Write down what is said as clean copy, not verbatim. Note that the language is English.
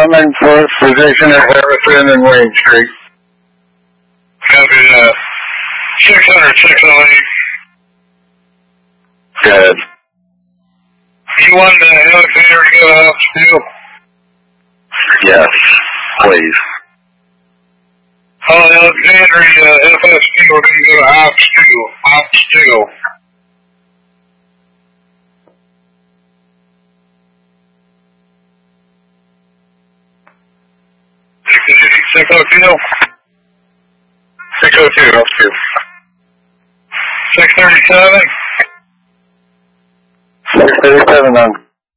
coming for position at Harrison and Wayne Street. Copy, 600, 608. Good. You want Alexander to go to Ops 2? Yes, please. Alexandria, FSP, we're going to go to Ops 2. Ops 2. Six oh two. 602, Ops 2. 637. 637 on